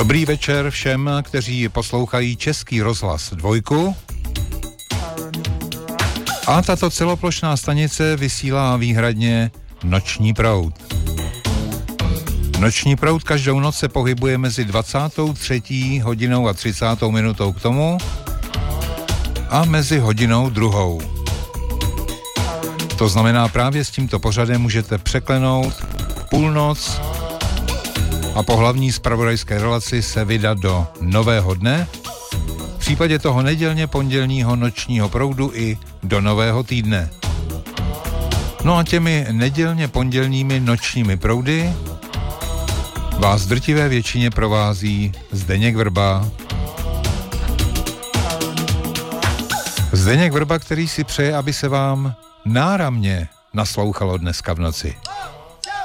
Dobrý večer všem, kteří poslouchají Český rozhlas 2. A tato celoplošná stanice vysílá výhradně Noční proud. Noční proud každou noc se pohybuje mezi 23. hodinou a 30. minutou k tomu a mezi hodinou 2. To znamená, právě s tímto pořadem můžete překlenout půlnoc a po hlavní zpravodajské relaci se vydat do nového dne, v případě toho nedělně pondělního nočního proudu i do nového týdne. No a těmi nedělně pondělními nočními proudy vás drtivé většině provází Zdeněk Vrba. Zdeněk Vrba, který si přeje, aby se vám náramně naslouchalo dneska v noci.